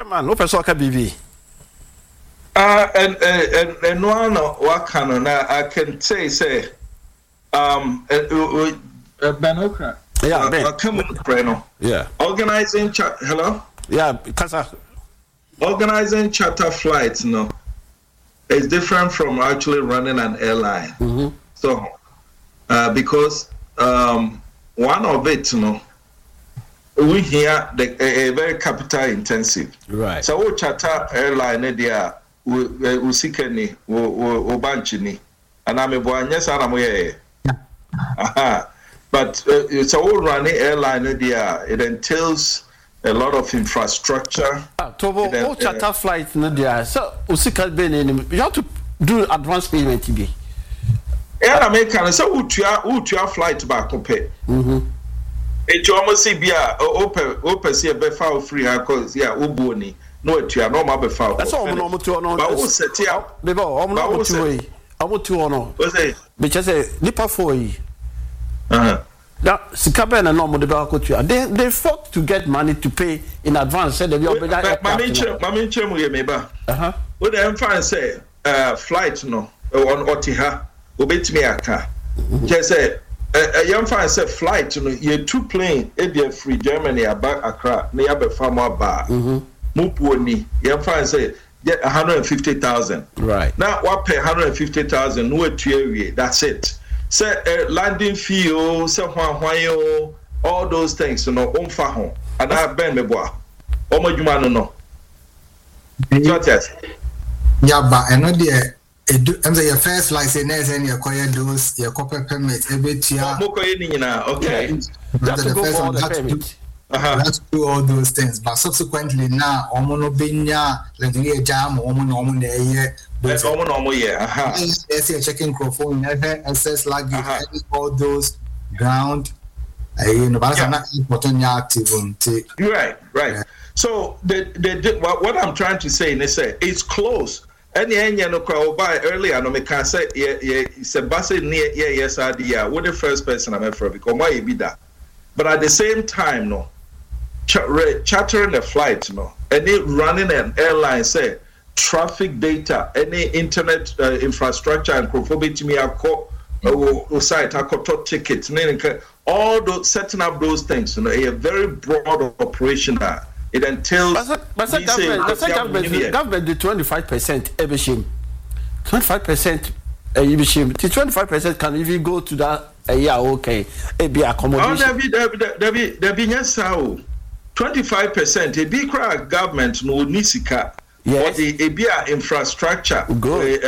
chairman, no person can be. And one what can I can say Ben Okra. Yeah, Ben. Come on, yeah. Organizing hello? Yeah, because organizing charter flights, is different from actually running an airline. Mm-hmm. So, because one of it, we hear a very capital intensive. Right. So, we charter airline, we seek any, we bunch any, and I'm a boy, yes, I'm a but it's a whole running airline, it entails a lot of infrastructure. All charter flights, so you have to do advance payment to be. Yeah, American, so would you flight back on pay? It's almost be open, see a befoul free, because, yeah, Ubuni, no, you are not befoul. That's all normal to honor. But who set you up? I want to honor. What's it? Because a nipper for you. Now, Sikaben and normal they fought to get money to pay in advance. Said they will be that. Mammy Chem, we may ba. What I'm trying to say, flight on Otiha, obey me a car. Just say, a young fan said, flight, you're two plane, Edia free Germany, about Accra, near the farmer bar. Mupuni, young fan say, get 150,000. Right. Now, what pay 150,000? No, that's it. Say landing fee, all those things, and I ben me bois. No. Yeah, but I know your first license and your acquire those your corporate permit every year. Okay. That's the first one that do all those things. But subsequently now, Omono Binya, Lendia Jam, Omono year. That's normal, yeah. There's a checking microphone, access luggage, all those ground. But I'm not important active. Right. Yeah. So what I'm trying to say is it's close. Any no crowd by earlier, no me can say it's a bus near yes idea. What the first person I'm afraid because why be that? But at the same time, chartering a flight, any running an airline say. Traffic data, any internet infrastructure, and profobit me a site, a tickets, all those setting up those things, a very broad operation. It entails. But government the 25% everything. 25% everything. 25% can even go to that. Okay, be accommodation. There be yes, 25%. A big government no nisika. Yes. Or the ABA infrastructure. Good.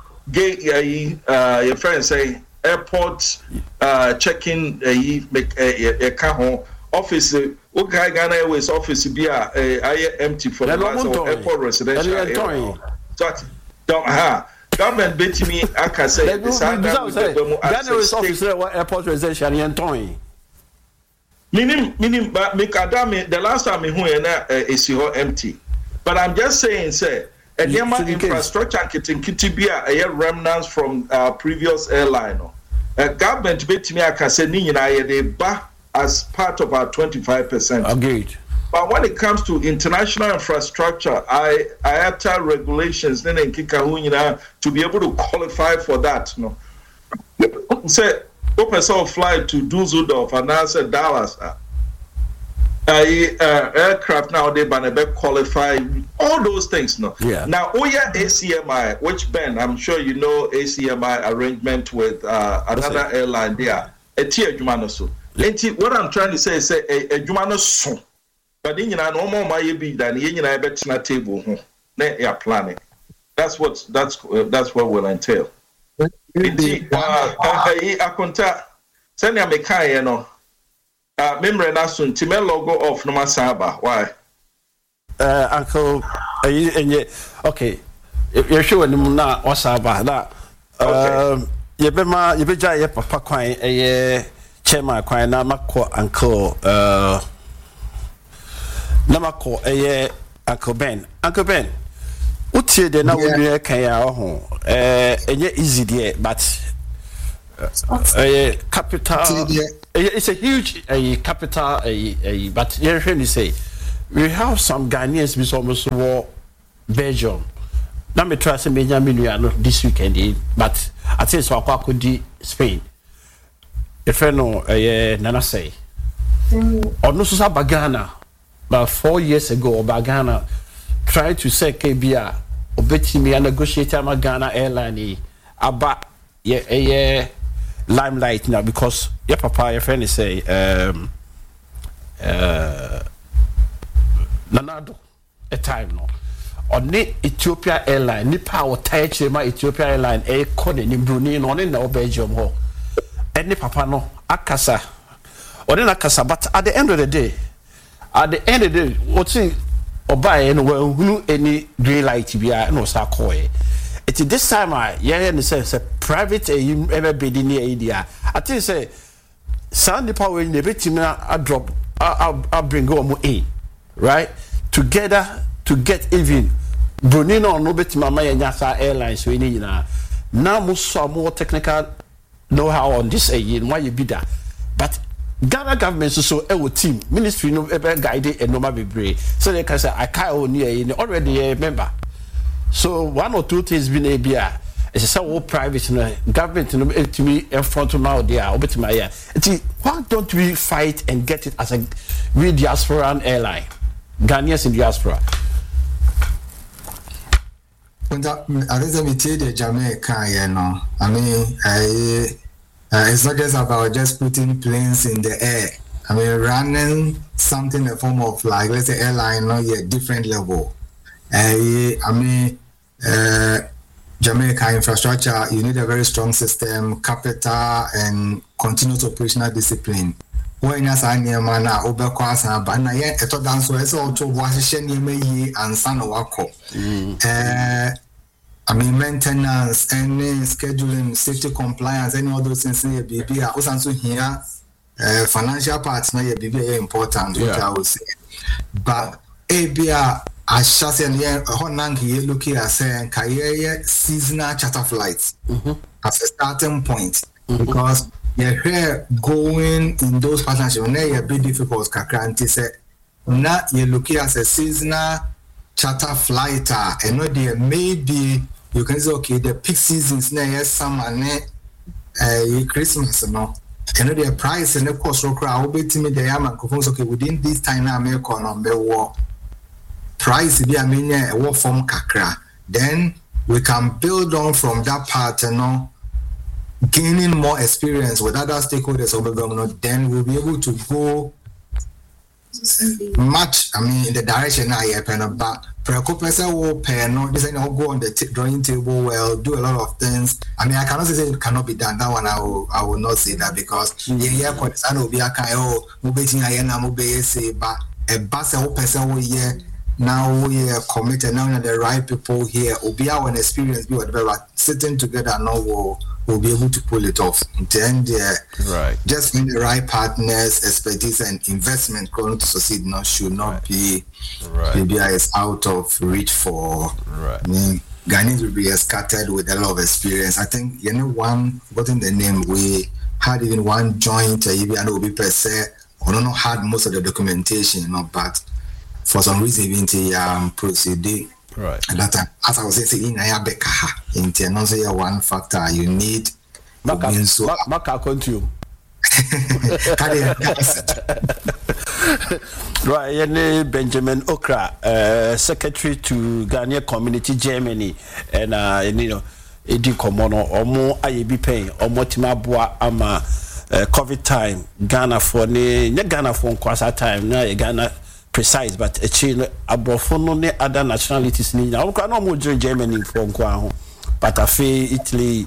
Your friends say airports, checking make a car office. Okay, Ghana Airways office be empty for the last airport residential. So, government bet me. I can say Ghana Airways office airport residential and toy. Meaning, but make Adame the last time who is empty. But I'm just saying, say, a infrastructure kitibia a remnants from previous airline. Government bet me I can say they back as part of our 25%. Agreed. But when it comes to international infrastructure, IATA regulations then to be able to qualify for that. Say, open source flight to Dusseldorf and answer Dallas. Aircraft now they qualify all those things Yeah. Now ACMI, which Ben, I'm sure you know ACMI arrangement with another airline there. What I'm trying to say is a Jumano so. But then no more my be than a table. You're planning. That's what will entail. I contact send me a memory na soon to logo off no masaba why uncle okay you sure na wasaba that you be ja papa kwan chairman kwan na mako uncle na mako uncle Ben utie de na wonu kan ya ho enye easy there but capital it's a huge capital but you say we have some Ghanaians who almost war Belgium. Now me try to make this weekend, but I think so. I could do Spain. If I know, Nana say, or no, so Ghana, but 4 years ago, Ghana tried to say KBR or bet me and negotiate my Ghana airline about limelight now because your papa, your friend say, Nanado, a time no. On the Ethiopia airline, ni power touch my Ethiopia airline, a code in Brunei, on in no Belgium ho. And ni papa no, akasa. Or then akasa, but at the end of the day, what's it? Or buy any green light be no sakoe. It's this time and says a private ever bidding near idea. I think say Sandy Power in the bit I drop I'll bring home in right together to get even Brunei no bet mama Yasa Airlines we need now more technical know-how on this why you be that. But Ghana government so our team ministry no ever guided and no be brave. So they can say I can't only already a member. So 1 or 2 things been a beer. It's so private government to me in front of my dear over to my ear. Why don't we fight and get it as a real diaspora airline? Ghanaians in diaspora. I think the Jamaica, you know. I mean, it's not just about just putting planes in the air. I mean, running something in the form of like, let's say, airline, no, yeah, different level. I mean, Jamaica infrastructure, you need a very strong system, capital, and continuous operational discipline. When you say man, overquas, but na yet eto danso ese oto washe nieme and san wako. I mean maintenance, any scheduling, safety compliance, any other things here be also here. Financial parts na be important, which I would say. But ABR as just and yeah, honangi looking at saying career seasonal charter flights as a starting point because you're here going in those partnerships when you're a bit difficult kakranti say now you're looking at a seasonal charter flighter and no there maybe you can say okay the peak seasons now summer Christmas no and no the price and the cost of crowd will be to me the yaman okay within this time now make on number war price be a mean war form kakra then we can build on from that part you know gaining more experience with other stakeholders of the government, then we'll be able to go much, I mean, in the direction I happen. But Precopesa will pay no, this ain't all go on the drawing table, well, do a lot of things. I mean, I cannot say it cannot be done. That one I will not say that because yeah, I know be a kind of moving I am say, but a bus person will yeah. Now we are committed. Now the right people here will be our experience. Be whatever sitting together. Now we'll be able to pull it off. Then right. Just in the right partners, expertise, and investment going to succeed. Now should not be BBI is out of reach for. Right. I mean, Ghanaians will be scattered with a lot of experience. I think forgotten the name. We had even one joint. Even I know we per se. I don't know had most of the documentation. But. For some reason, we proceeding. Right. At that time, as I was saying, I have a one factor you need. Maka continue. Right, Benjamin Okra, Secretary to Ghanaian Community Germany, and Edi Komono, Omo IAB pay, Omo Timabua Ama COVID time, Ghana for Ghana for Kwasa time, na Ghana. Precise, but a chain abroad no other nationalities ni na no more Germany for nkwa but afi Italy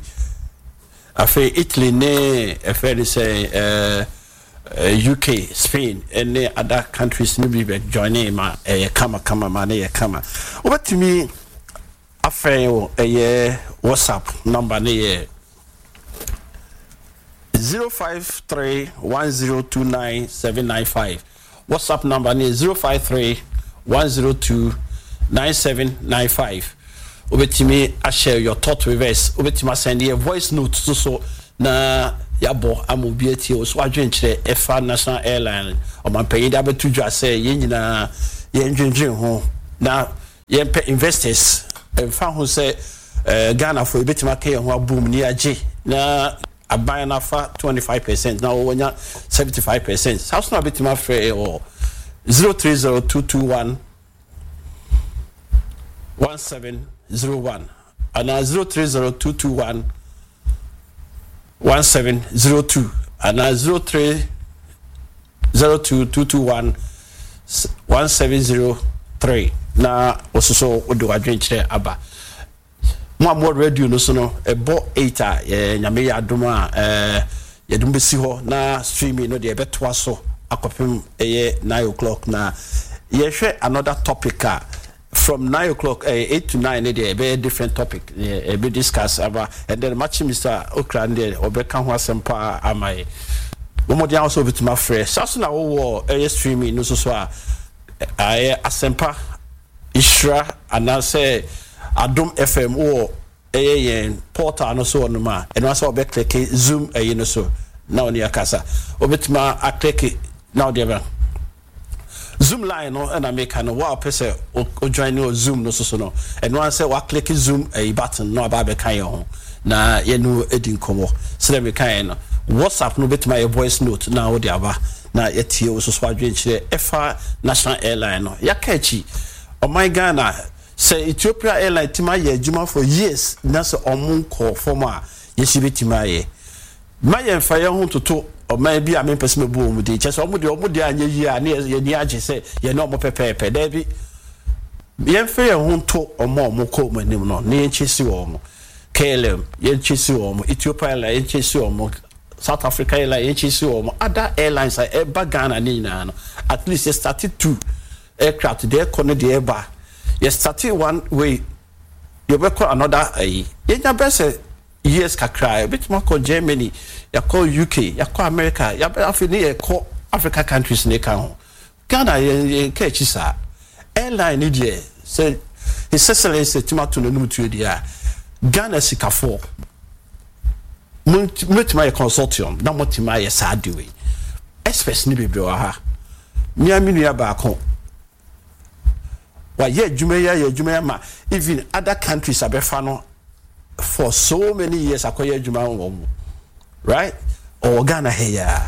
ne affair say UK, Spain and other countries ni be joining ma kama man kama what to me affair WhatsApp number ne 0531029795 WhatsApp number is 053-102-9795. Obetimi I share your thought with us. Obetimi send a voice note so na yabo amobieti o so adwenkyere EFA National Airline o man pay da betuju ase ye nyina yɛndwendwen ho na yɛmpɛ investors mfa ho sɛ Ghana for betima kay ho abum ni agye na aban na fa 25% na wonya 75%. South na betima frɛ or 030221 1701 and 030221 1702 and 030221 1703 na ososo odo adwenkyere aba mo radio no so no ebo 8 nyame ya adom a yedum besi ho na streaming no de ebeto aso akopem 9 o'clock na yehwe another topic from 9 o'clock 8 to 9 there be different topic be discuss about and then match Mr. Okran there obeka ho asempa amai mo dey also bit my friend so na wo streaming no so a asempa Ishra and I say Adom FM or portal no so no ma and also be click Zoom no so now near casa obitima I click now there Zoom line no and I make an wow person o join no Zoom no so no and one say wa click Zoom button no about kan ho na ye no edin komo so let me kan no WhatsApp no bit my voice note na wo dia ba na yetie wo so so adwen kire efa national airline no yakachi o my Ghana say Ethiopia airline tima ye adwuma for years na so omun call form a yesibetima ye ma ye mfa ye ho toto o man bi a me pese me bo mu de che so omu de anya yi a na ye ni age say ye na omo pepepe da bi ye mfa ye ho to omo ko manim no na ye chesi wo mo KLM ye chesi wo mo Ethiopia airline ye chesi wo mo South Africa airline ye chesi wo mo other airlines are eba Ghana ni na no at least they started 2 aircraft there corner the eba you started one way you be call another you nya best years kakra bit more call Germany you call UK you call America you be afini you call Africa countries ne kan ho Ghana ye catch sa airline ni there say his excellency Timato no mutu dia Ghana sikafo mutima consortium na mutima ye sadiwe express ni bebre wa ha miaminu ya ba ko wa ye dwuma ma even other countries abefa no for so many years akoye dwuma won right or Ghana here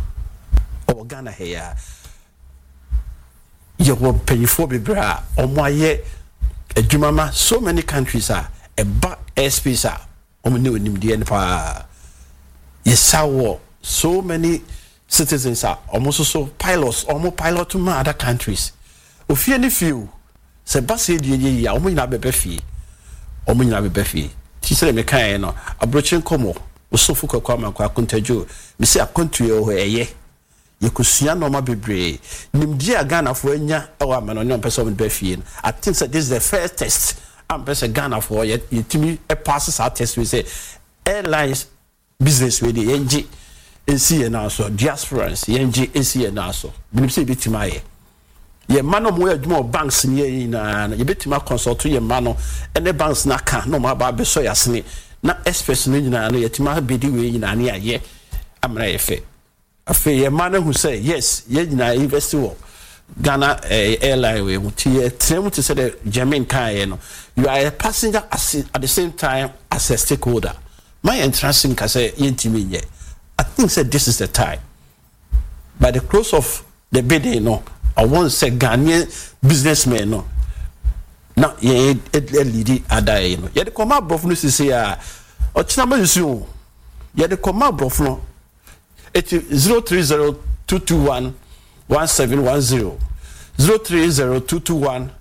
ye wo payifo bebra omo aye adwuma ma so many countries eba airspace omo ne onimde ne pa yesawo so many citizens omo so pilots omo pilot ma other countries ofie ne few se base die ye ya omo nyina bebe fie ti sele me kan no abrochin komo osofu kwakwa makwa kontajo me se akontu ye ho eye yekusua no ma bebre nimdi a Ghana fo anya e wa ma no ne pese omo be fie no I think that this is the first test am pese Ghana fo yetimi e passes our test we say airlines business we dey enji ensi na so diasporans enji ensi na so binim se bitima ye mano mo adwuma banks ni ye na ye betima consult ye mano ene banks na ka no ma ba be so yasene na express no nyina na yetima bedi we nyina na ye amra ye fe afi ye mano who say yes ye nyina invest wo Ghana airline we muti ye trem to say the German car no you are a passenger at the same time as a stakeholder my entrance in ka say yentimi ye I think say this is the time by the close of the bidding no I want to say Ghanaian businessmen no na ye lead adai no ye de koma brof no sisi a o china ma yusu ye de koma brof no 030221 1710 030221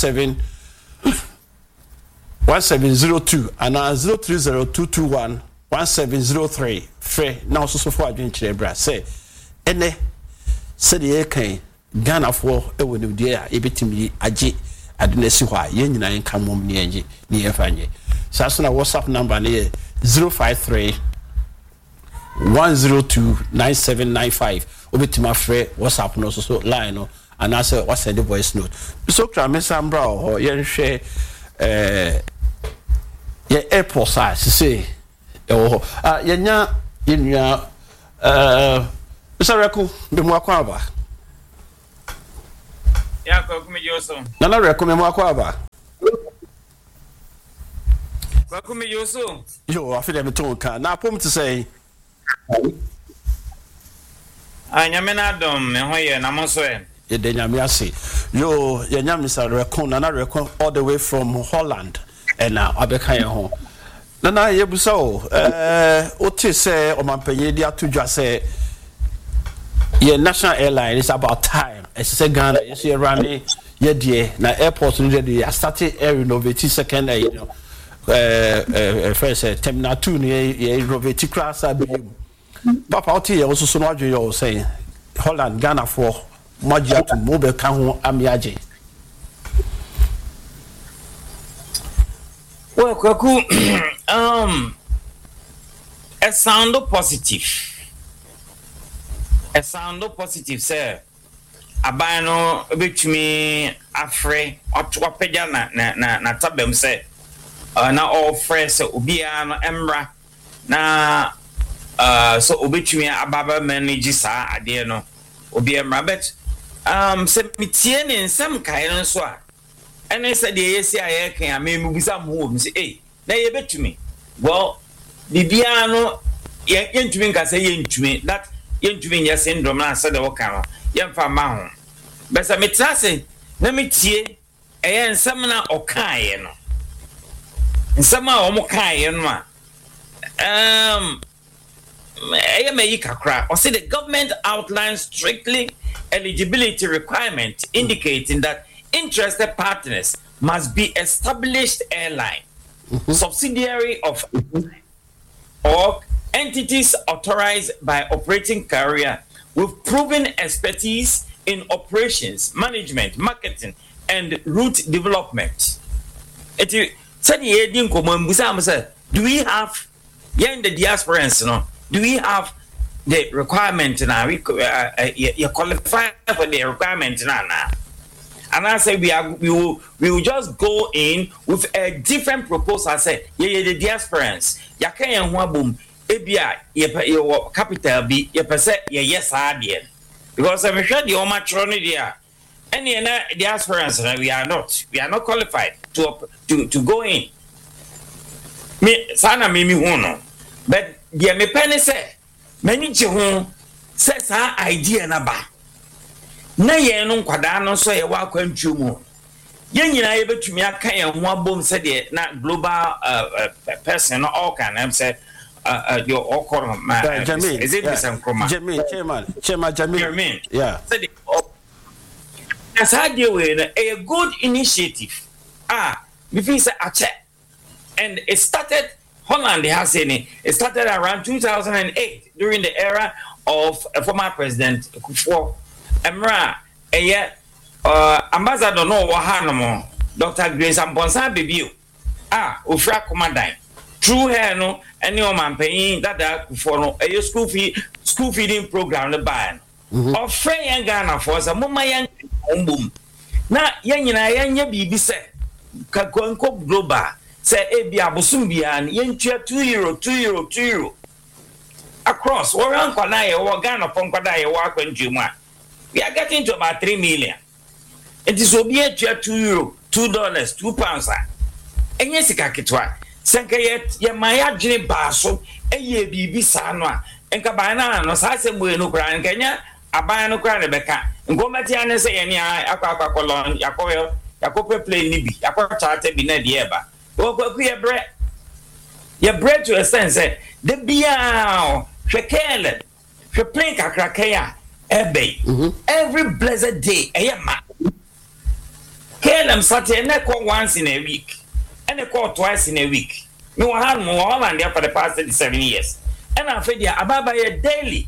1702 and 030221 1703 free now so for adventure bra say ene said ye kan Ghana for ewonu de a ebetimi age adenasi ho a ye nyina enka mom ne age ne yefanye saso na WhatsApp number ne 053 102 9795 obetima free WhatsApp no so line no and I say what's the voice note so kra mesambra ho ye nhwe ye airport say yenya yenua Mr. Reku be mo akwa ba Ya Kwakumi Yoso. Nana recommend mo akwaba. Kwakumi Yoso. Yo, I feel them to kan. Na pom to say. Nyame na dom me hoye na mo so e. Ye de nyame ase. Yo, ye nyame Mr. Rekon, Nana Rekon all the way from Holland. And now abeka ye ho. Nana ye busa o. Oti say o mampenye dia tudwa say ye national airline is about time. It's say Ghana, you see running ye die na airport no dey started air renovate second you know. First terminal 2 ye renovate class abi. Papa oti ye also so no adwe you say Holland Ghana for Magia to mobile can ho amiaje. Well, Kwaku, a sound positive. A sound positive, sir. Abano between afre or twapeja na tabem say na all fresh ubia no emra na so obetumi ababa manage sa ade no obi emra bet se mitie ne nsem kai no so a ene se de yesi aye kan amemu bisa mo wo se na ye betumi well bibia no yentumi nka se yentumi that yentumi nya syndrome na se de wo kan no yemfa ma ho besa mitrase na mitie nsem na okaye no nsem a o mo kaye no a or say the government outlines strictly eligibility requirements indicating that interested partners must be established airline, subsidiary of or entities authorized by operating carrier with proven expertise in operations, management, marketing, and route development. Do we have in the diasporans, no? Do we have the requirement now? You qualify for the requirement now. And I say we will just go in with a different proposal. I say the diasporans. Ya can boom. Ebia your capital be your percent yes idea. Because I'm sure the Omachron there. Any diasporans we are not qualified to go in. Me sana mimi huno. But the me penny say many jehun says our idea na ba na ye no nkwada no so ye wa kwantwu mu ye nyina ye betumi aka ye ho abom say de na global person all can am say your okoro ma is it Mr. Nkrumah chairman Jamil yeah as I deal with a good initiative me feel say a check and it started Holland has it started around 2008 during the era of former President Kufuor. Emra, Ambassador no Wahanomo, Dr. Grace Amponsa Bibiu. Ufra Commandant. True hair no, any man paying that Kufuor no, a school feeding program the ban. Of Frey and Ghana for some mama young boom. Na yanya bibi se, Kakonko Global. Say ebia bosumbia and yentua €2 across oran kwana ye wo Ghana pon kwada ye wo akwanjemu a we are getting to about 3 million. It is obi etua €2 £2 enye sika ketwa senka ye maya dwene baaso eye bibi sa no a enka ba na no sa se mu enu kra nkanya aban no kra ne beka ngomati ane se ye ni akwa kolon yakope play ni bi yakwa charter bi na de eba your bread to a sense, the biao, shekele, shepling kakrakea, ebe, every blessed day, Kelem Saturday, and they call once in a week, and they call twice in a week. No one more than there for the past 37 years. And I fed you about daily,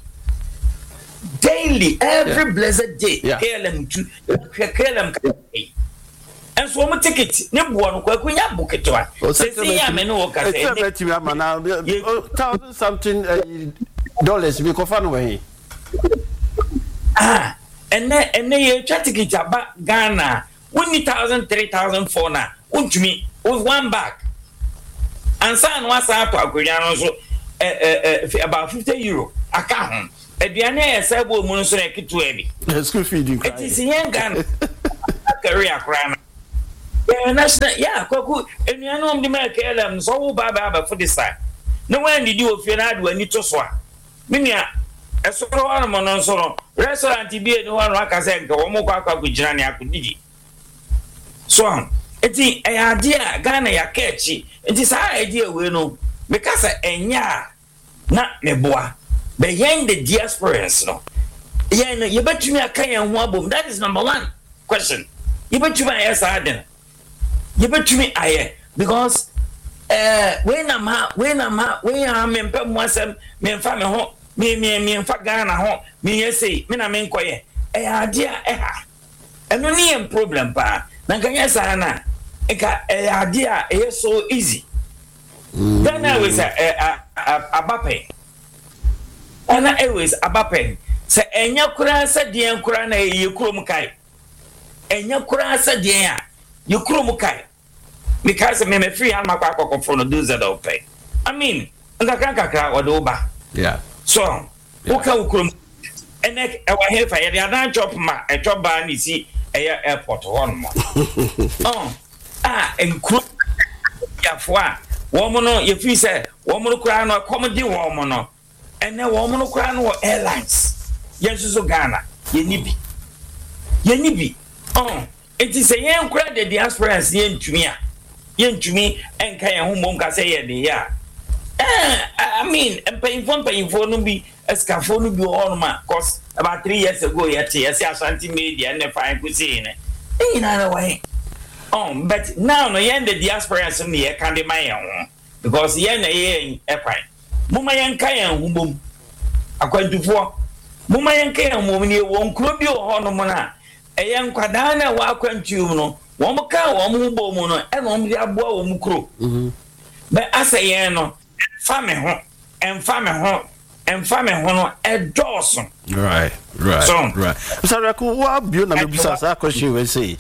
every blessed day, Kelem. And so my ticket, never one Kwakuya book it to us. Say, $1,000 something because fun away. And they try to get about Ghana 1,000, 3,000 for now. Won't you me with one bag? And son was up to about €50. I can't. At the end, I said, well, Monosonic to heavy. School feeding. It is in Ghana. career crown. Yeah, national, yeah, Koku, and you know, the American, so Baba for this side. No one did you if you're not when you to swap. Minia, a sort of animal on solo, restaurant to be no one like I said, go more with Johnny Akudiji. So on. It's an idea, Ghana ya catchy. It is our idea, we know, because enya not me boy, but young the diasporans, no. Yeah, you bet me a kayan wobble. That is number one question. You bet you my ass I didn't. You bet me I because when I'm in Pem me and family home, me and fat Ghana home, me say, me na me inquire. Idea, and no need problem, pa. Nankanya sana. Idea is so easy. Then I was a bape. And I was a bape. Say, and your kura said, dear Kurana, you krumukai. And your kura said, dear, you krumukai. Because I may free and my papa from the dues that I'll pay. I mean, and the Kanka or Doba. Yeah. So, okay, krum. And I was here for a job, a job by see a airport one more. Oh. And crew, Yafwa, woman, if you say, woman crown or comedy woman, and then woman crown or airlines. Yes, so Ghana, Yenibi. Oh, it is a young crowd that the aspirants yen to me, and Kaya Humonga say, yeah. I mean, and paying for no be a scaffold be all my cost about 3 years ago, yet, yes, Ashanti media and the fine cuisine. In another way. Oh, but now no yen the diaspora some near candy my own because yen a pine. Mumma yan kayan hum according to four. Mumma yan kayan mummy won't club your hormona. A young quadana walk and tuno, one cow, one mubo mono, and one the abo mukro. But as a yen, famine and famine a Dawson. Right. So, what you know, besides question will say.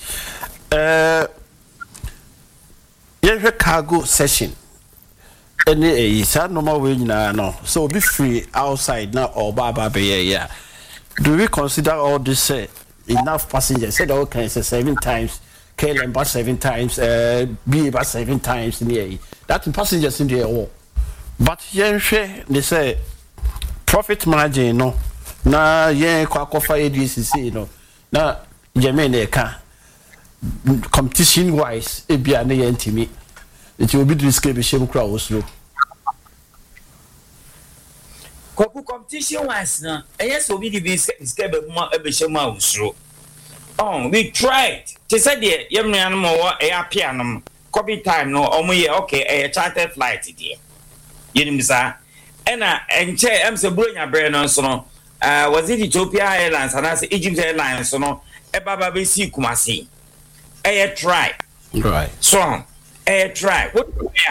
Your cargo session. Any a normal way no. So be free outside now or baba yeah. Do we consider all this enough passengers? Said all kinds of 7 times, KLM bus 7 times, BA bus 7 times in the air. That's passengers in the air. But they say profit margin no. Na yen kwa ADCC no. Na Jermaine ka. Competition wise, it be an ANTM. It will be risky be shame crowd slow. Competition wise, no, yes, will be the scared of shame slow. Oh, we tried. They said, dear, young man, more a piano, copy time, no, okay, a chartered flight, dear. You know, sir. And chair, I'm so brilliant, a brain on so. Was it Ethiopia Airlines and I say Egypt Airlines, so no, a baba be see Kumasi. A try. Right. So, a try. What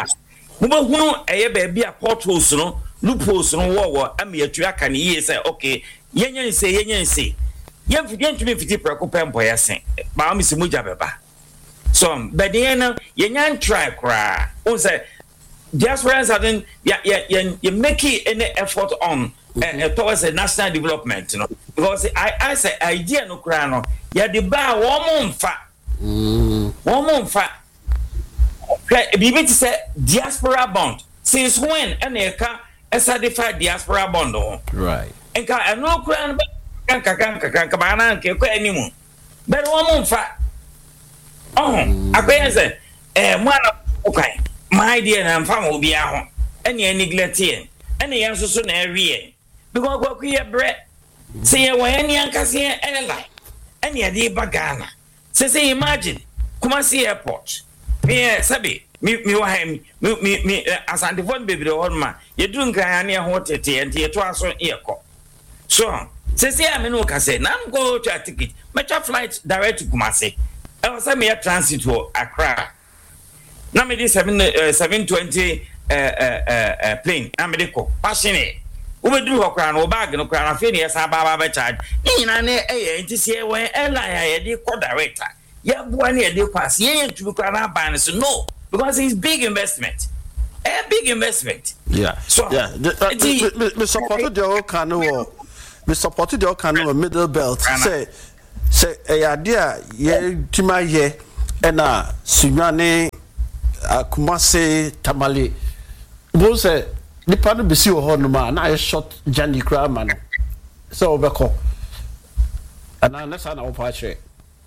who a baby a potholes, no, loopholes, no war, and me a track and ye say, okay, yen say, yen forget to be 50 precopem boy, I say, Mammy Mujababa. So, but the end, yen try cry. Who say, just friends having, you make it any effort on. Towards a national development, you know, because I say idea no crano, ya the bar 1 month fat. 1 month fat. Be to say diaspora bond. Since when any car a certified diaspora bond? Right. And no crown cabana can anymore. But 1 month fat. Oh, I say, okay, my dear, and family will be at home. Any neglecting. And the answer soon every because what we have bread. Say, when any Ancassia airline, any idea Bagana. Say, imagine, Kumasi Airport. Me, Sabi, me, as I devote baby the old man, you drink Guyana hotel and you twice on earco. So, say, I mean, I say, now go to a ticket, match a flight direct to Kumasi. I was a mere transit to Accra. Now, me this 720 plane, Americo, passionate. We do a crown or bag no crown of Phineas and Baba charge. In an air to see when Ella did co director. Yeah, 1 year did pass, yeah, to crown banners. No, because it's big investment. A big investment. Yeah. So, yeah, we supported the old canoe. We supported the old canoe middle belt. Say, say a idea ye tima ye ena sunyane akumase tamale bo say nipa no besi wo ho no ma na short journey kra ma no so obeko ana na sana wo pa che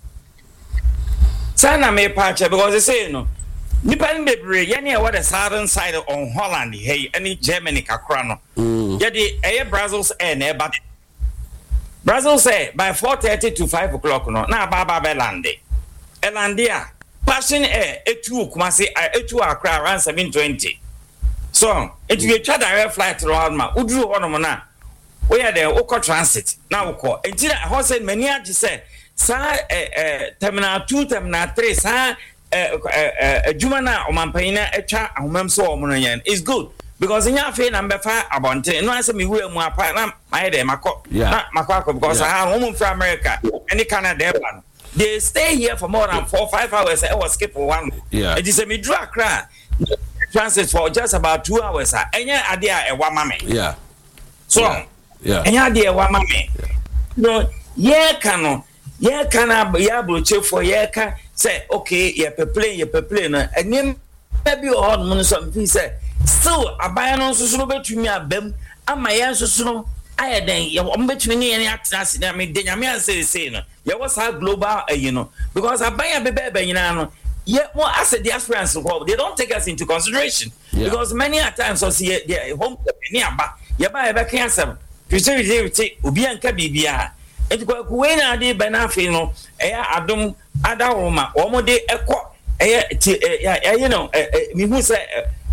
sana me pa che because they say no nipa no bebre ye na what the southern side on Holland hey any Germany kakra no ye di Brazils na e ba Brazil say by 4:30 to 5 o'clock no na baba belande elandia passing air etu kumase etu Accra around 7:20 so it you try direct flight around ma udru hono na we are there oko transit na oko entina ho say many age say sa terminal 2 terminal 3 sa juma na omampanyina etwa ahomam so omono yen is good because in your face number 5 about no answer me who am apa na my dey mako because I have home from America any Canada they stay here for more than 4-5 hours I was skip one it is a me draw Accra transit for just about 2 hours enya ade a e wa mame so enya ade e wa mame no ye kana ya broche for ye ka say okay ye plane na enim maybe on mun so fi say still abayan no so no betumi abam ama yan so no ayeden ye ombetumi ne ye atase na me de nyame ansese no ye was a global you know because abayan bebe nyina no ye mo as a diaspora they don't take us into consideration because many a times so see their home ni aba ye ba ye be kan asem preserve obi anka bibia enti ko we na de benafi no eya adom adawoma omode ekọ you know me who say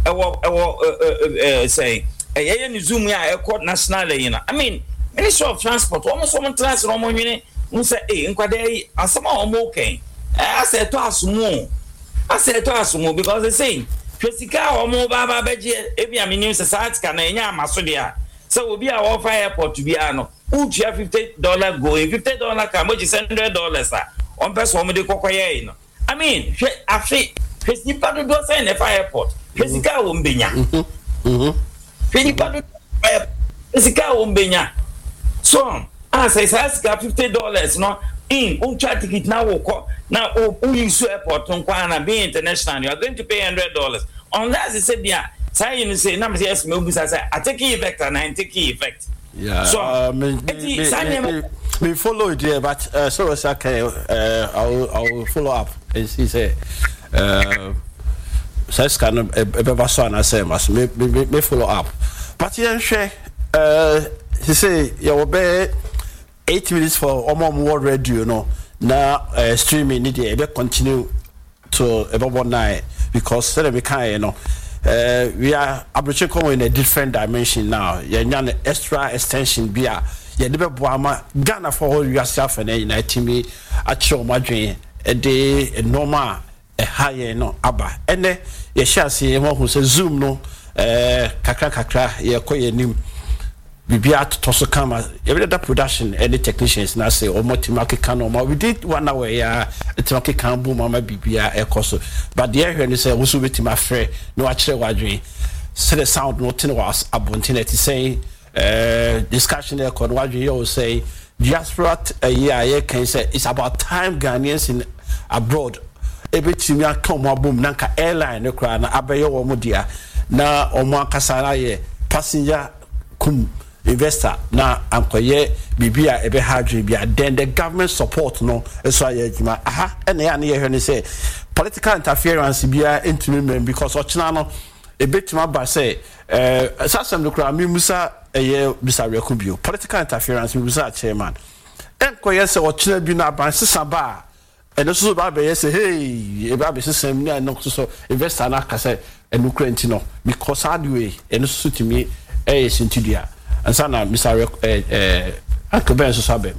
say ni zoom ya ekọ national you know I mean Ministry of Transport almost some transit no mo nwene who say nkwade asema omo okay I say to asumo because they say Jessica omo baba beje ebi amini society can enya amaso dia so obi a offer airport to be ano uchi $50 going $50 can which is $100 on person omo de kokoye no I mean afi Jessica do say na airport Jessica wo mbenya Jessica do Jessica wo mbenya so I say $50 no in ultra ticket now use airport on Kwana be international you are going to pay $100 unless they say yeah say you say na yes me say I take effect and I take effect so me follow it here but so it's okay I will follow up as he say says can be so na say must me follow up but you share he say you will be 8 minutes for World Radio, no. Now streaming need to continue to about 1 night because we can, you know, we are approaching in a different dimension now. You an extra extension beer. You never boama Ghana for all yourself and United me at show my dream a day a normal a higher no abba. And then you shall see one who says Zoom no kakra ye koye nim. Bibia to kama every other production any technicians na say o motimake kan o we did 1 hour ya timake kan boom mama bibia ekoso but there here ni say wo so betima frɛ no a kyerɛ wadwen say the sound no tin was abontinity saying discussion there kon wadwen you say diaspora yeah can say it's about time Ghanaians in abroad ebetimi akon mo boom nanka airline no kra na abaye wo mo dia na o mo akasa na ye passenger kum investor na ankoye bibia ebe hadwe bia then the government support no so ayejima aha ene ya na ye hwe say political interference bia into me because ochina no ebetima ba say sasem no kra mi musa eye bisa rekubio political interference mi musa chairman enkoye say ochina bi na ban sesa ba ene so ba be say hey e ba be sesam ni no so investor na ka say enukra ntino because adwe ene so timi sintudia and sana Mr. Uncle Ben so sabem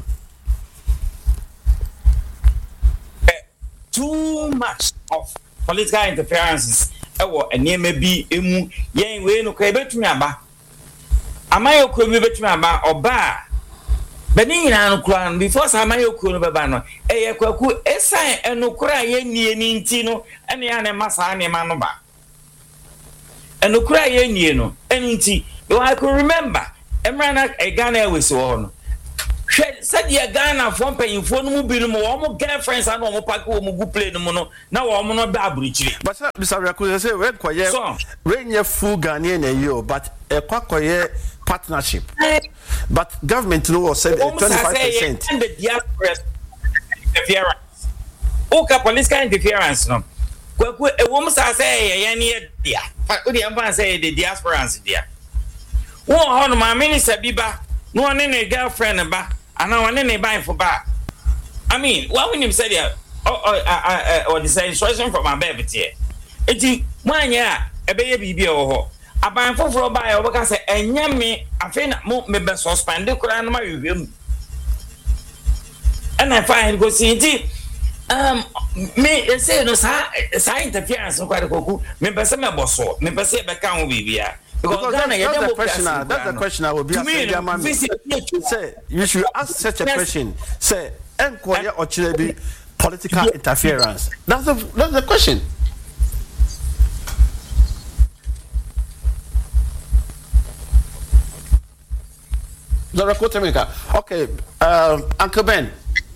too much of political interferences ewo enema bi emu yen we no ka betumi aba amayoko bi betumi aba oba bani nyina no kura before amayoko no beba no eye kwaku esan enokura ye nie ni nti no ene ya ne masa ne ma no ba enokura ye nie no eni nti I could remember Emrana Ghana was on. said ya Ghana from paying for no be no more girlfriends and no pack wo mu play no no na wo mo no ba aburichiri but Mr. Rakuze say we koye we nye full Ghanaian year but e kwakoye partnership but government no said 25% and the diaspora interference okay police interference no kwaku e wo musa say ye ne dia o dia mfa say the diaspora dia wo ho no ma minister biba no one ne girlfriend ba ana one ne buy for ba I mean what when him say there or the instruction from my baby here enti mwanya ebeye bibia wo ho aban foforo ba ya obaka say enya me afi na me be suspend kura na ma wewem and I find go see enti me say no sa interference no kwade koku me be say me boso me be say be kan wo bibia because that's the question I will be asking. Say you should ask such a question. Say enquire or be political interference. That's the question. Okay, Uncle Ben.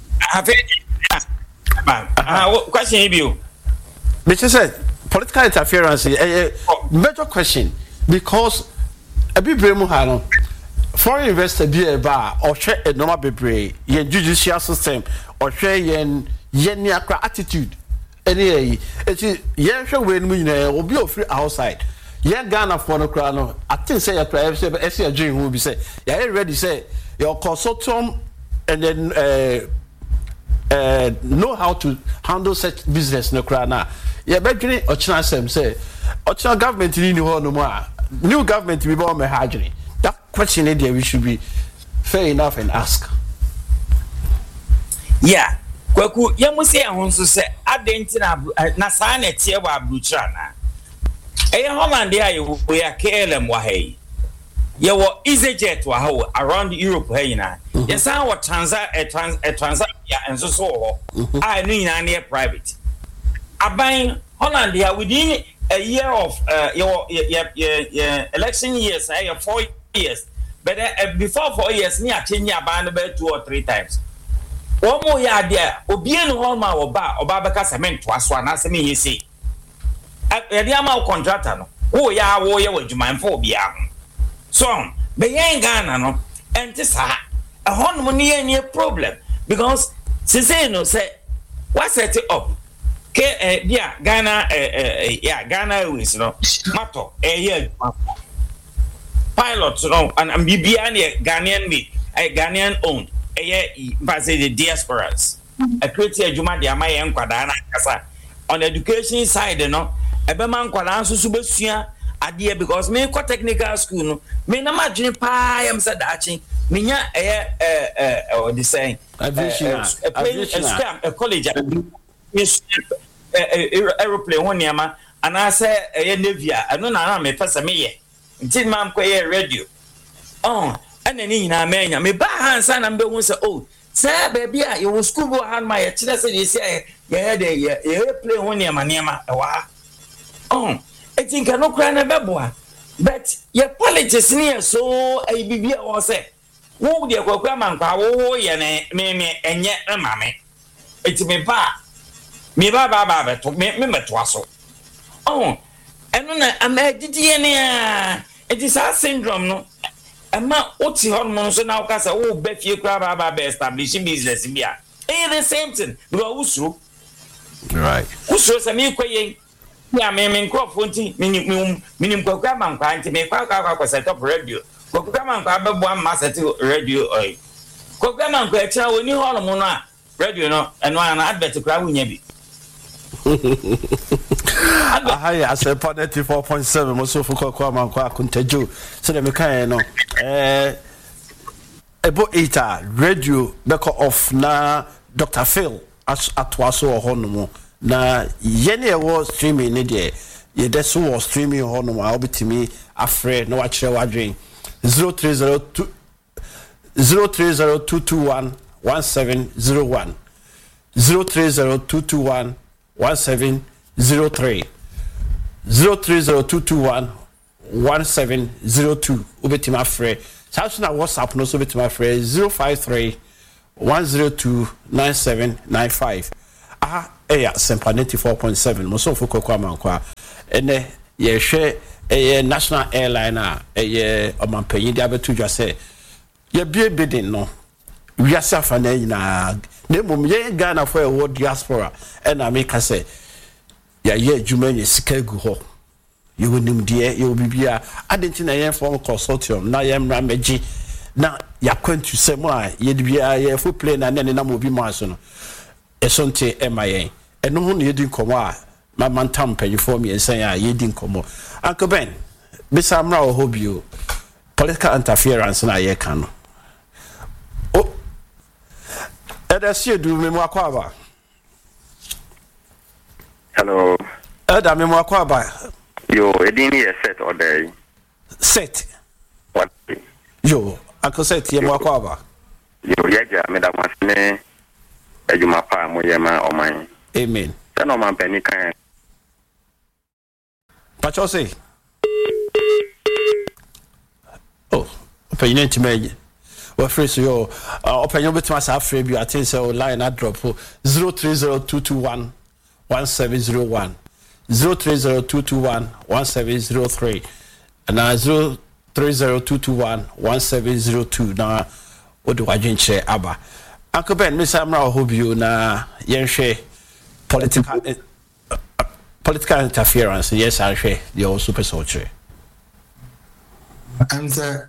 Question you. But you said political interference is a major question. Because a bit bremu hano foreign investor be a bar or share a normal bebre yen judicial system or share yen yakra attitude any it is yen share when we will be free outside yen Ghana for no crano I think say a dream will be say yeah ready say your consultant and then know how to handle such business no crana yeah bedrini or chance say or government in no more new government we born me hajri that question there we should be fair enough and ask yeah kwaku yamusi ahonso se adenti na saa na tie wa abruchra na Holland ya we ya KLM wa hey ye wo EasyJet wa ho around Europe hey na ye san wa Transavia enso so ho I no ina na private aban Holland ya within a year of your election years, 4 years. But before 4 years, near change your band about 2 or 3 times. One more year there, Obian Holma or Babaka cement to us one as me, you see. At the amount contractor, oh, ya, warrior, would you mind for Biam? So, but you Ghana, no, and this a honey near problem because Ceseno said, what set it up? Yeah, Ghana, Ghana Airways, no, Mato, here, pilots, no, and BBN, Ghanaian made, Ghanaian owned, but the diasporas. A creative Juma de Amaya and Quadana Casa on the education side, you know, a Beman Quadan Subusia, a dear because me quite technical school, me no imagine pie, am said Dachi, Minya, or the saying, a college. Aeroplane one yama and I say a Navia I don't know me pass me did mam quay radio and then in Amania me ba hands and be say oh say baby you will school hand my children say yeah the airplane one yama I think I no cry na beboa but your politics near so a bibi or say wo de kwakwa man kwa wo ye ne me enye mame it me ba me ba to me to aso eno na amagidi ne a it is a syndrome no ama oti hormone so na ukasa wo ba fie kura ba establish business bia the same thing because usro right usro se me kwaye ya me microphone minim kwakwa man kwa nti me kwa set up radio kwakwa man kwa bebu am set radio kwakwa man kwa echa woni hormone no a radio no eno ana advert kura wunya bi I said 94.7 most of Kwama Kunteju. So the mechanic no about 8 radio back off na Dr. Phil as atwaso honomo na yene was streaming ne de ye deso was streaming honomo a obitimi afre na wa kire wadwen 0302211701 0302211703 0302211702 ubetima free. Samsung WhatsApp no so ubetima free 053 1029795 Sempa 94.7 Moso Fuko Kwamankwa ene ye hwe national airline ye omampanyi dia betu say ye bie bidding no wiasa fa na nyina na mum ye Ghana for a world diaspora and America say ya ye adwuma nye sika gu ho ye wonim de ye obibia adentina ye form consortium na ye mra meji na ya kwantu semo a ye bia ye fu plane na ne na mobi mo aso no esonte emayen eno ho ne ye din komo a mamantam panyifo mi ensan a ye din komo Uncle Ben bisa mra o hobio political interference na ye kan no oh edasi du memo akwaba. Hello. Eda memo akwaba. Yo, edini e set order. Set. What? Yo, Uncle Set ye mo akwaba. Yo, yeja me da masne ejuma pa mo yema oman. Amen. Then o man peni kan. Pacho say. Oh, open your name. Well, first yo, open your bit mas afre bi atin say line at drop 030221 1701 030221 1703 and 030221 1702 na odo wadwenche aba. Uncle Ben Mr. Amra hobio na yenhwe political interference yes I share your super soldier. I'm sir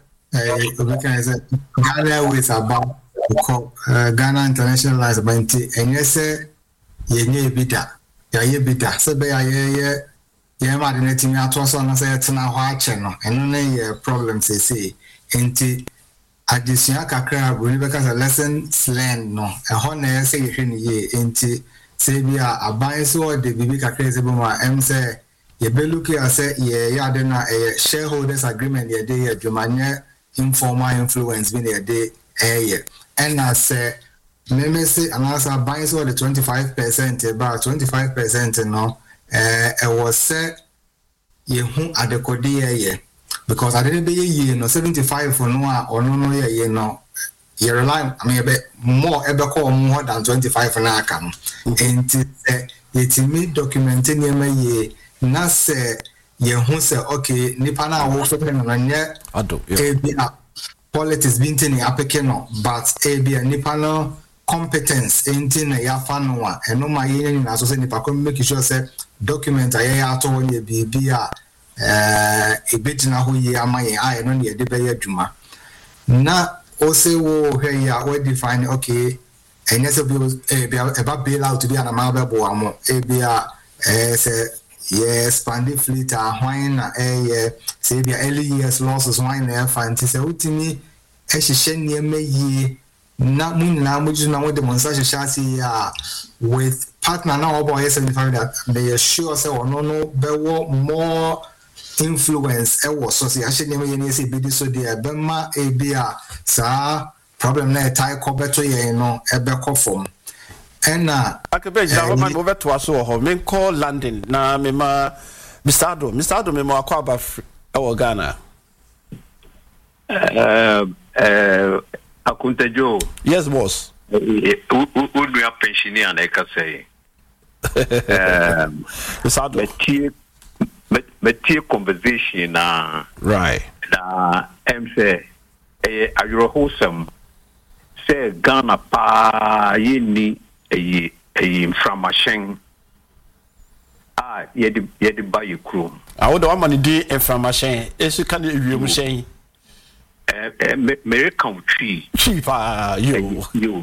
Ghana with about Ghana International Lies about and yes ye bida ya ye bida so be ye madinati me atoso na say tena ho ache no eno na ye problem say enti addition kakra boni be kasa lesson learned no e ho na say ye hwe ni ye enti say bia aban so de bibi kakra se boma em say ye be look ya say ye ya de na shareholders agreement ye de ye dwumanye informal influence be ye de and I say me say anasa buy so the 25% about 25% no was say ye hu adekode ye because I didn't be ye no 75 for no or no ye no ye rely I mean be more call more than 25 na aka and ye timi documenting ye na say ye hu say okay nipa na wo so na nye ado politics bintini apeke no but bia nipa no competence in na ya fanwa eno ma ye ni na so say nipa ko make sure say document aye ato ye bibia ebetina ho ye amaye aye no ne de be ya dwuma na o say wo hwe ya we define okay enye se bia bail out to be an amaba bo amo bia say yes expanded fleet ahwan na say bia early years losses wine na fanti say utimi ehihye niam yi na munna muju na wode monsa shashasi ya with partner na obo yes 75 that they sure say no bewo more influence so say ahye niam yi na say bi so dey bema bia sa problem na tie ko beto ye no ebekọ form ena akabeji na roman go beto aso ho men call London na me ma Mr. Ado me ma akwa ba Ghana Akuntejo. Yes, boss. Would be a pensioner, and I can say. But conversation, right. Say, are you wholesome? Say, Ghana pa yini a inframmation. Yet buy your crew. I would want money do inframmation. Is you can you say? American tree. Cheaper, you.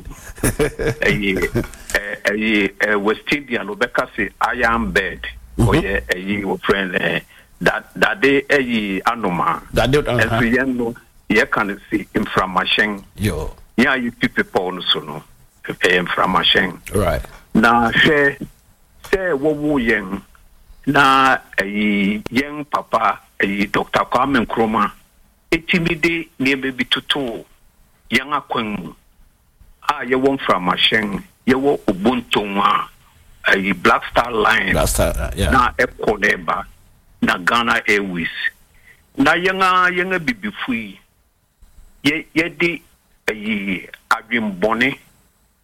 West Indian, Rebecca say, iron bed. Oh, yeah, your friend, that day, anoma. That day, and you can see inflammation. Yo. Yeah, you people also know inflammation. Right. Now, say, what young, na a young papa, a Dr. Kwame Nkrumah. Etimide ne be tutu yanga kwen ye won from machine ye wo ubuntu a Black Star Line na ekoneba na Ghana Airways na yanga bibifui ye di adwimbone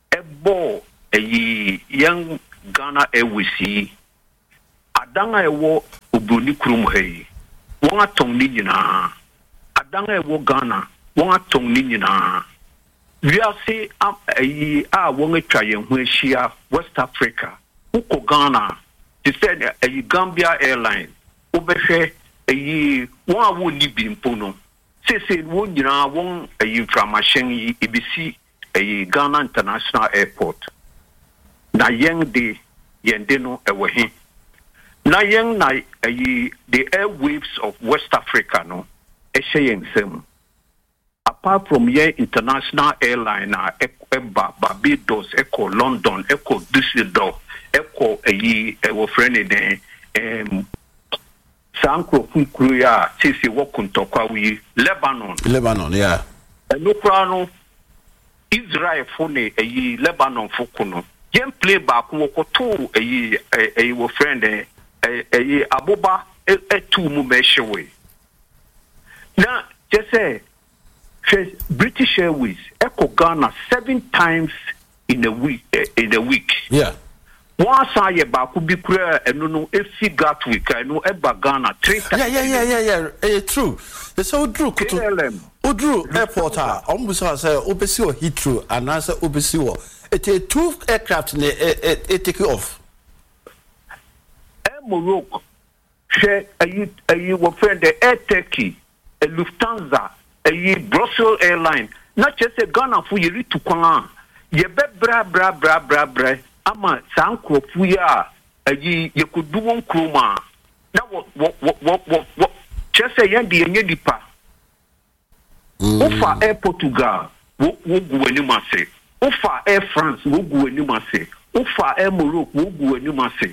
ebo young Ghana Airways adanga ewo obroni kurum hey won atong ni nyina adanga ewo Ghana won atong ni nyina wiase a won atwa yen ho ahia West Africa uko Ghana they said Gambia Airline obehwe won a won libi mpo no sese won nyina won inframachine yi ebisi Ghana International Airport na yende no ewo he na yen na the airwaves of West Africa no yen apart from your international airline Barbados echo London echo Düsseldorf echo ewo friend den Sankro Fukuya tisi wokuntokwa wi Lebanon yeah no krano Israel fone Lebanon fukuno yen play back wokoto wo friend aboba etu mu meshewe na just say British Airways echo Ghana 7 times in a week yeah once I back be kura eno no efi Gatwick eno eba Ghana 3 times yeah true it's so true Udru airport ombusa say obesi o Heathrow and answer obesi o it 2 aircraft it take off Morocco, share your friend the Air Turkey, a Lufthansa, a Brussels airline, not just a Ghana for you to Kwan. Ye bra, ama Sanko Fuya, you could do one kroma. Now what, just a Yandy and Yedipa. Ufa Air Portugal, wo go anima say. Ufa Air France, wo go anima say. Ufa Air Morocco, wo go anima say.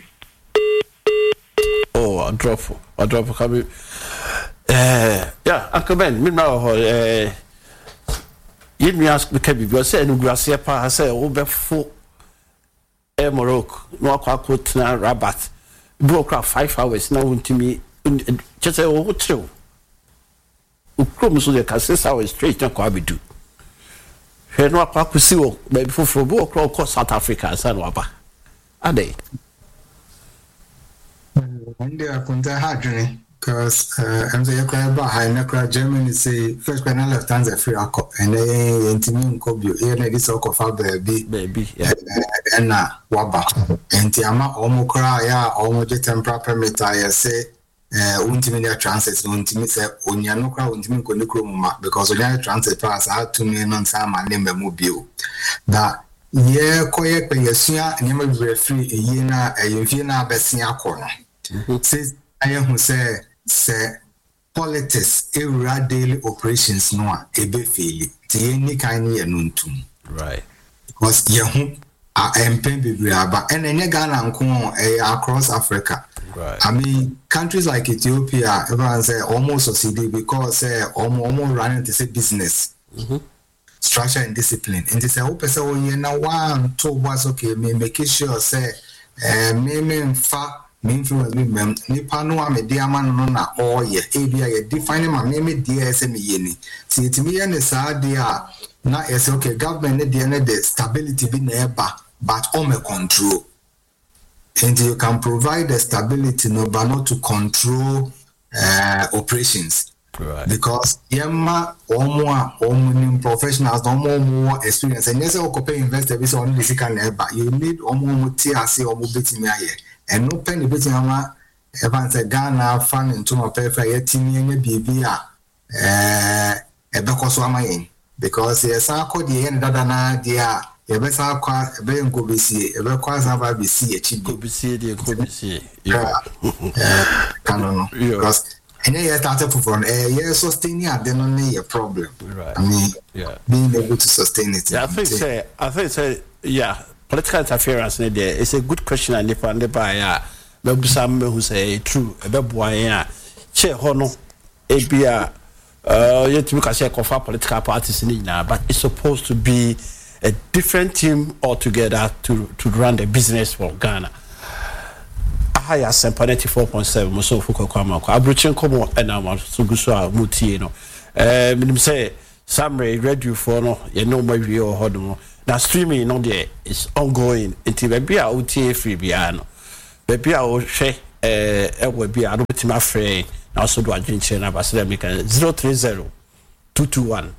Oh, I drop coming. Yeah, Uncle Ben, me now. You me ask me can be say no gracia pa I say obefo Morocco no akwa na Rabat broke up 5 hours now untimi just say oh true ukrom so dey can 6 hours straight na kwa bedu he no akwa kusi wo baby for bo okro South Africa san waba ade one day I couldn't have journey because I'm the Yakraba High Nakra Germany say first when I left hands a free alcohol and then intimate cobio here this alcohol baby yeah and waba and Tiama Omokra ya almost temper permit I say untimate transit untimate say Onyanokra untimate Konukroma because Onya transit pass out to me on some name mobile that yeah koye kweyesia nyama be free yina yefina besia kono says I who say politics daily operations no a be fail ti any kind ye nuntum right because ye hu empen bebraba and any Ghana nko across Africa right I mean countries like Ethiopia everyone say almost succeeded because almost running to say business structure and discipline and they say oh person you na 1 2 was okay me make sure say me fa me influence me nipa no a me dey amano no na all ye ebia ye define ma me dey say me ye ni see it me ne sa dey a na yes okay government ne dey ne the stability be na eba but on me control and you can provide the stability no but not to control operations. Right. Because yemma omo professionals more experience and yes o pay investor be so only sika na eba you need omo ti ase omo betimi aye and no pen betimi ama evan say Ghana fan into my prefer yetimi enya bibi a ebekoso amayen because yes akọ de yen dada na dia yebesa akwa ebe ngo besi ebekwa saba besi echigo besi de ko besi canon because and then you started from yeah sustaining and then only a problem. Right. I mean, being able to sustain it. Yeah, I think say yeah, political interference in there. It's a good question and if and by maybe some who say true about boy che hono ebia yet we can say confer political parties in now, but it's supposed to be a different team altogether to run the business for Ghana. Higher Sempa 94.7 Muso Fuko Kwama Abruchin Komo and Nama Suguswa Muti no. Minim say Samre read you for no, you know my view or Hodomo. Now streaming no there is ongoing until baby a utie free biano. Baby a o share will be a robotima free now so do a drink chain of 030 221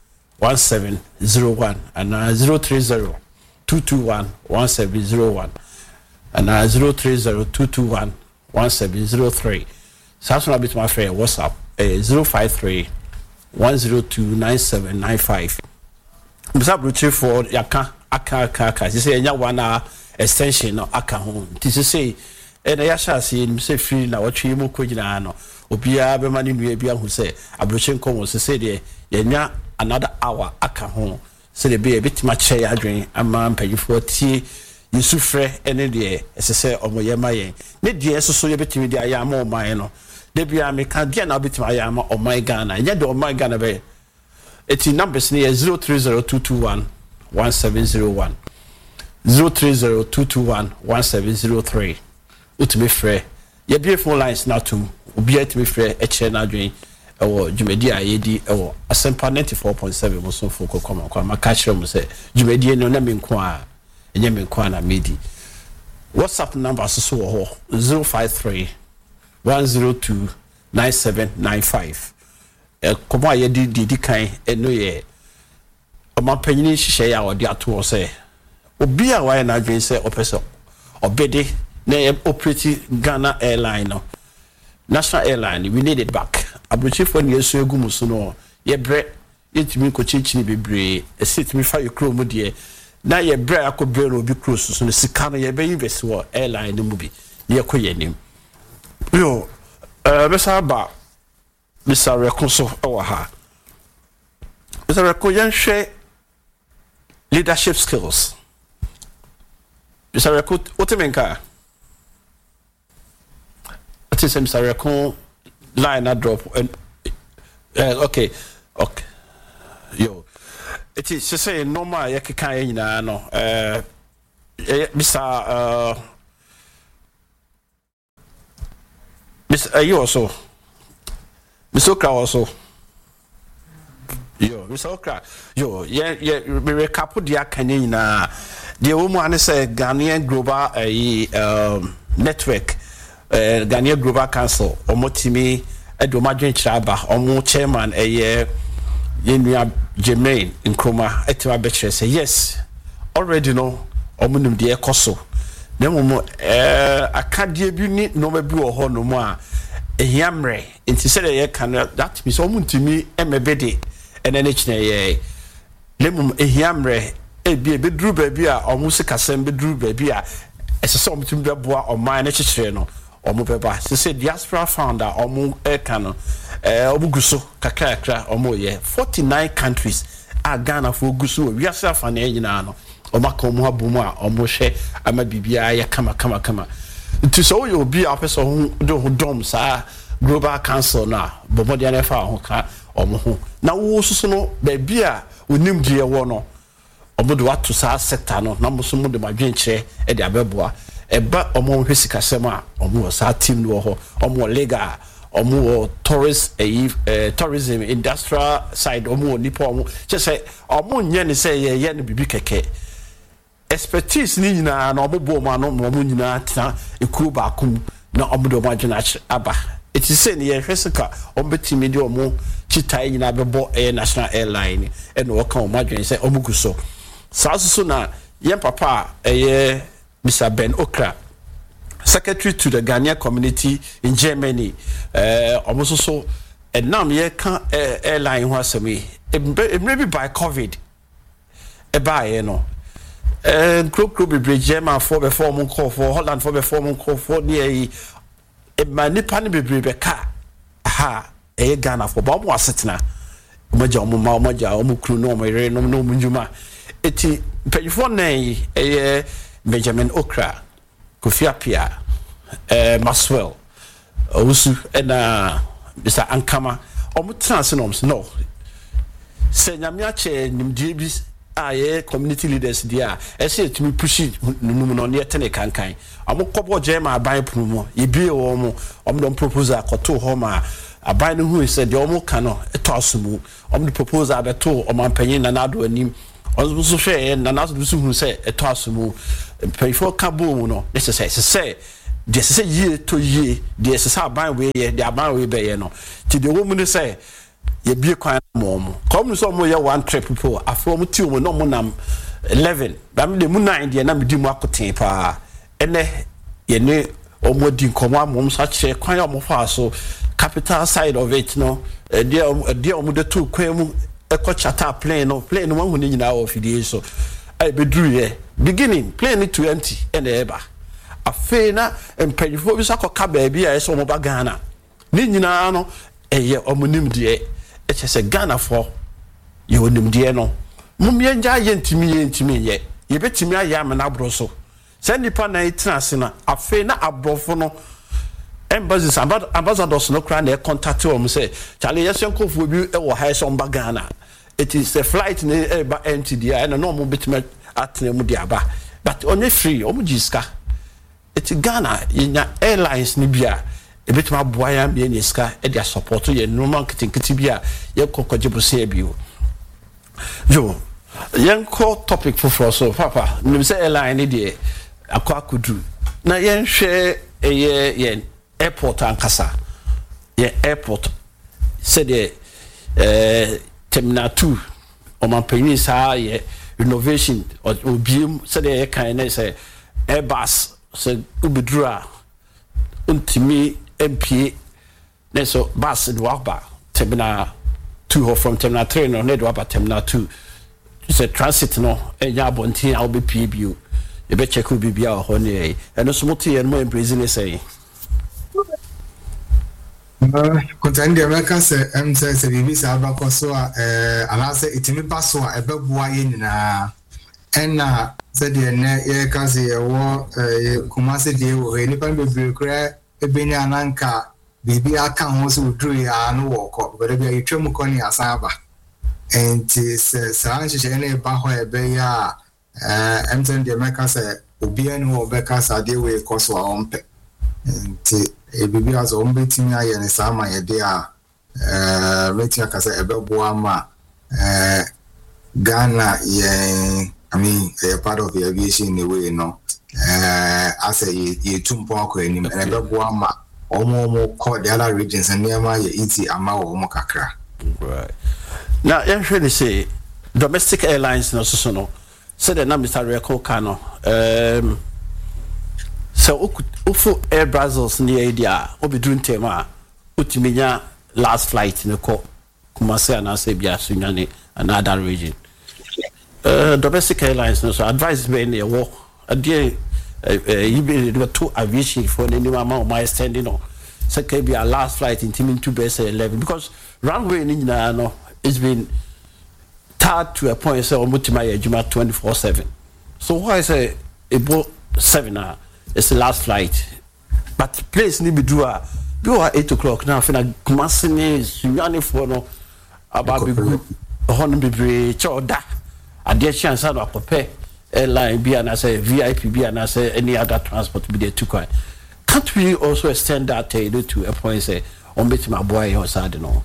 1701 and 030 221 1701 and 030 221 1703. Samsung bit my friend WhatsApp 053 102 9795. Mr. Bruce for yaka aka you say nya one extension no aka ho this say and ya sha say say free na watwe mu kogina no obia be mani nua bia hu say abroche nkom say de yenya another hour aka ho say de be bitima che adwen ama mpanyifo tie yesufre ene de say omoye mayen ne de so ye bitimi de ayama o man no de bia me ka de na bitima ayama o man Ghana nya de o man Ghana be eti numbers near 030221 1701 030221 1703 utime frɛ ye beautiful lines now to obi atime frɛ eche na adwen ewo dwumedi a yedi ewo asempa 94.7 muso foko kwa maka kyerɛ mu sɛ dwumedi no na me nko a enye me nko na medi WhatsApp number so wo ho 053 102 9795 komo a yedi kan eno ye omapanyini hihye ya odi ato se obi a wa na adwen se opeso obede na operate Ghana airline no national airline we need it back abrochi for ne yesu egum so no ye bre yetimi ko chichini bebre esitimi fa yekro mu de na ye bre akobre no obi cruise so no sika no ye be invest wo airline no mu bi ye koyenim yo besa ba Mr. Rekonso Owaha. Mr. Rekonso share leadership skills. Mr. Rekonso, what do you mean? What is Mr. Rekonso line a drop? Okay. Yo, it is to say normal. You can't no. Mr. You also. Mr. Okra also. Yo, Mr. Okra. Yo, me recap dia kanye na the woman say Ghanaian Global Network, Ghanaian Global Council, omotimi edomadwen chaba, omo chairman yenua Jermaine Nkrumah etima betre say yes. Already no omunum de ekoso. Na momo akadie bi ni no mabi wo ho no mo a ehiamre nti se ye kan that means omuntimi emebede enene chine ye lemum ehiamre ebi bedru ba bi a omusi kasem bedru ba bi a esese omuntimi beboa oman na chechire no omubeba se diaspora founder omu ekano obuguso kakrakra omo ye 49 countries a Ghana for guso we are self and nyina no omaka omu abumu a omo hwe ama bibia ya kama nti so you be a person who dom sa Global Council na bomodi na fa ho ka omo ho na wo susu no ba bia onim die wo no omodo wato sa sector no na mo so mo de madwen kire e de abeboa eba omo hwe sikasem a omo sa team no ho omo legal omo tourism industrial side omo nipa omo say omo nye ne say ye ne bibi keke expertise ni nyina na omobo ma no mo nyina tena ekuru ba kum na omodo ma dwena aba it is say ye hwesika ombetimi de omo chitai nyina bebo national airline e no ka omo dwen say omuguso so na yen papa Mr. Ben Okra, secretary to the Ghanaian community in Germany almost so and now ye can airline was me maybe by COVID by no group be German for before mon call for Holland for before mon call for near a manipani be car ha Ghana for Bob was sitting maja omu kru no me no munjuma eti payfo na Benjamin Okra Kofi Apia Maswell Owusu na Mr. Ankama omutranse no se nyamia che nimdie bi aye community leaders dia ese tumi pushi num no ne tene kankan amokobo jema aban promo yebie wo mo omdom proposal koto ho ma aban no hu se de omo ka no eto asumu omdo proposal beto omampanyin na nado anim also share and another who say a toss mu pay for cabo no necessary say this is a year to year this is how by way the about we be no to the woman say ye be kwan mom come so mo ye one trip people afro two mo no mo nam 11 ba me de mu 9 de na me di mu akoten pa ene ye ne omodi nkomo mom so che kwan ya mo fa so capital side of it no dia omude to kwan mu eko chata plane no wan huni nyina of the so I be drew here beginning plane 20 and eba afe na empanyfo bi sakoka ba bia so mo ba Ghana ni nyina no eye omunim de se Ghana for ye onim de no mumye nja ye ntimi ye betimi aya me na bro so se nipa na itrase na afe na abrofo no embassies ambassadors no kra na contact o say chale yesenkofu bi e wo high some Ghana. It is a flight na NTD and no mo betime atene mu dia ba but only free omujiska it Ghana yenya airlines ni bia e betime aboya bia ni ska e dia support ye normal kiti bia ye kokoje bose biu jo yenko topic for so papa nim say airline ni de akwakudu na yen hwe yen airport ankasa ye airport said the Terminal 2 or my pennies are renovation or beam said they can say Airbus said Ubidra Untimi MP so bus and walk back Terminal 2 or from Terminal 3 no need walk Terminal 2 it's a transit no and yabonti I'll be PBU you bet check who be our honey and no smoothie and more in Brazil say Content the America say say bibi sa ba so ala say itimi ba so ebeboa ye nyina enna say de ne ye ka say ye wo kuma say de wo ni pa bebre kra ebeni ananka bibi aka ho so dru ya no wo ko but be ye twem ko ni asaba enti say sa anche ne ba ho ebe ya content the America say obi anu obeka sa de we ko so a ompe enti ebibi aso ombetimi aye ne sama ye de a wetia kasa ebeboa ma Ghana ye I mean a part of the aviation in the way no as a ye tumpo akọ enim and ebeboa ma omo call the other regions and near ye easy ama omo kakra right now you should say domestic airlines no so no said the name Mr. Reko Kano so ufu Air Brazils near idea obi druntema utiminya last flight ne ko Kumasi and Asebia Sunyani and other region domestic airlines no so advise me in a war a day you be two aviation for any amount my standing on so can be a last flight in Timin 2 base 11 because runway in no it's been tied to a point so mutimaya juma 24/7 so why say about 7 it's the last flight but place ni be do a be 8 o'clock now fina Kumasi ni Sunyani for no about be good honor be choda ade chance na akopɛ airline bi and say VIP bi and say any other transport be there too quite can't we also extend that to a point say on bet my boy or sad no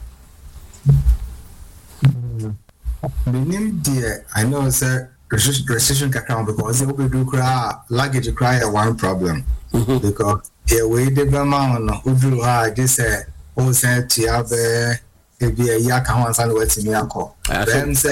benim dear I know say restriction kakra because they will do cry luggage cry one problem because here we the bama no udru ha they say o say tiabe ebi e ya ka ho ansa na watimi akọ them say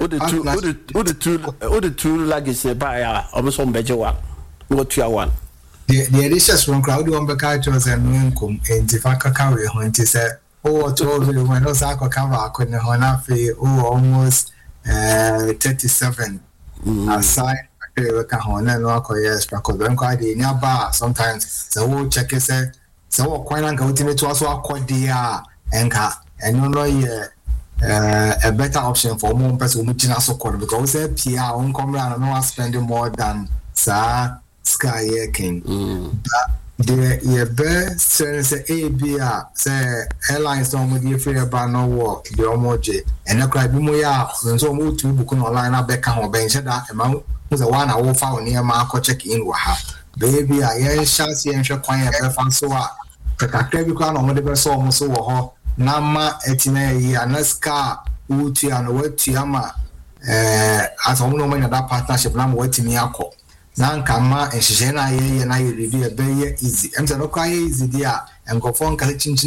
the two luggage buy almost on beje wa no 2 the editors one crowd one beka to say no nkom enti fa kaka we ho enti say o to we when no sa akọ cover akọ ne ho na fe almost 37 aside we ka ho na no akọ yes because when quite dey nearby sometimes so check say so kwai na ka utimi to aso akọ dia enka and no a better option for more person who china so called because PR on come around no spending more than sky king the best say ABR say airlines don't with free about no work the omoje and na cry bi mo ya so mo tu book online na back ho ben that amount was a 1 hour for near ma check in wa ha baby I yan chance yan hwe kwan e be fan so a kakra bi kwa na mo de be so mo so wo ho nama etina yi anaska uti ana wati ama as ɔmo no ɔmo that partnership na mo watimi akɔ na nka ma nhyehyɛ na yɛ na yɛ review be easy em sɛ no kwa easy dia nkɔfɔ nkale chinchin